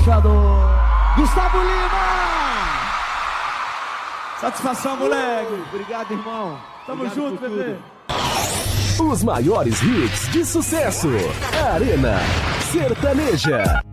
embaixador. Gustavo Lima! Satisfação, moleque. Obrigado, irmão. Tamo Obrigado junto, bebê. Os maiores hits de sucesso. Arena Sertaneja.